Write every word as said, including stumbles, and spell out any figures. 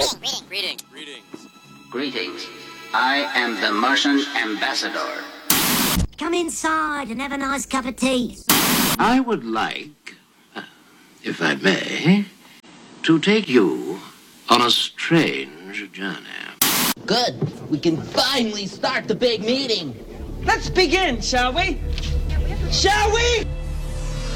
Greeting. Greeting. Greetings. Greetings. I am the Martian ambassador. Come inside and have a nice cup of tea. I would like, uh, if I may, to take you on a strange journey. Good. We can finally start the big meeting. Let's begin, shall we? Shall we?